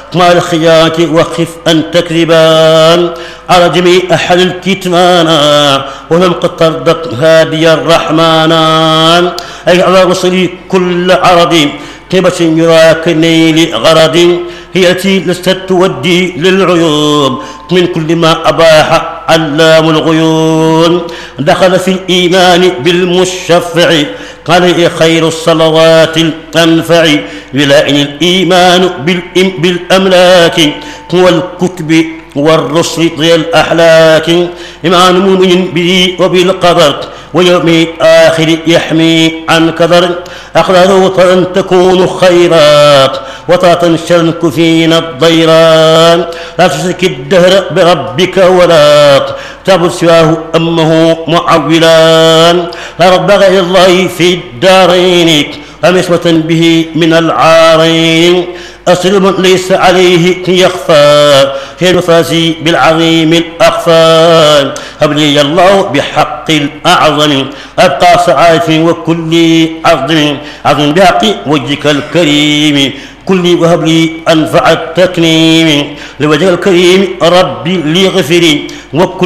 مع الخيات وخف أن تكذبان على جميع أحد الكتمانا ولم قد تردت هادي الرحمن أي على رسل كل عرض طيبة يراك نيل غرض هي التي لست تودي للعيوب من كل ما أباح علام الغيوب دخل في الإيمان بالمشفع قال خير الصلوات الأنفع ولائن الإيمان بالأملاك والكتب والرسل ذي الأحلاك إيمان مؤمن به وبالقدر ويوم الآخر يحمي عن كدر أخلاق أن تكون خيرات وتنشرك فينا الضيران لا تشرك الدهر بربك ولا تعبد سواه أمه معولان لا رب غير الله في الدارين أمسوة به من العارين أسلم ليس عليه يخفى هي المفازي بالعظيم الأخفى هب لي الله بحق الأعظم أبقى سعادة وكل عظم بحق وجهك الكريم كل وهب لي أنفع التكريم لوجه الكريم ربي لي غفري وكل